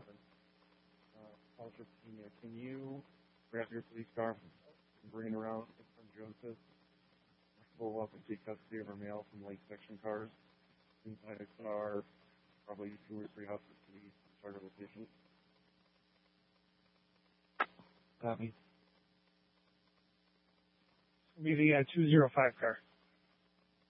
Officer Pena, can you grab your police car and bring it around from Joseph? Pull up and take custody of our mail from Lake Section cars. Inside a car, probably 2 or 3 houses to the target location. Maybe a 205 car.